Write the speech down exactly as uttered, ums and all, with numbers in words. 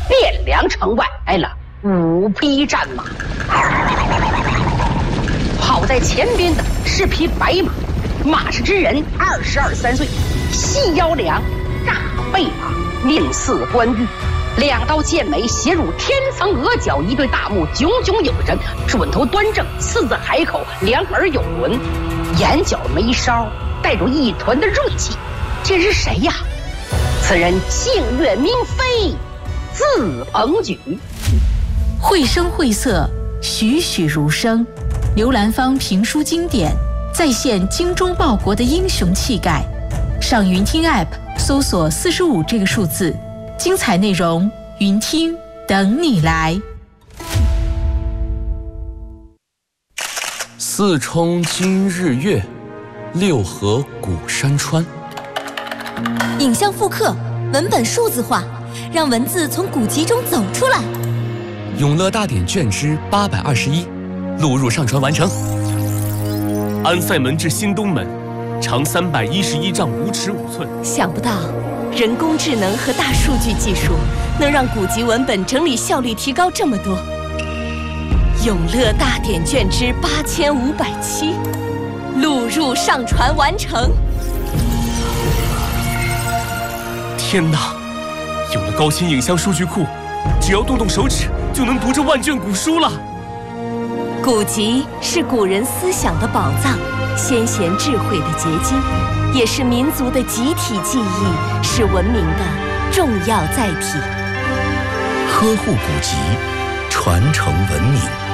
汴梁城外来了五匹战马，跑在前边的是匹白马，马氏之人二十二三岁，细腰两，大背马，面似关羽。两道剑眉斜入天层额角，一对大目炯炯有神，准头端正，四字海口，两耳有轮，眼角眉梢带着一团的锐气。这是谁呀？此人姓岳名飞，字鹏举。 绘声绘色，栩栩如生，刘兰芳评书经典，再现精忠报国的英雄气概。上云听 App 搜索四十五这个数字，精彩内容云听等你来。 四冲今日月，六合古山川。 影像复刻，文本数字化，让文字从古籍中走出来。 永乐大典卷之八百二十一，录入上传完成。 安塞门至新东门，长三百一十一丈五尺五寸。 想不到，人工智能和大数据技术能让古籍文本整理效率提高这么多。永乐大典卷之八千五百七，录入上传完成。 天哪！有了高清影像数据库，只要动动手指就能读这万卷古书了。 古籍是古人思想的宝藏，先贤智慧的结晶，也是民族的集体记忆，是文明的重要载体。 呵护古籍，传承文明。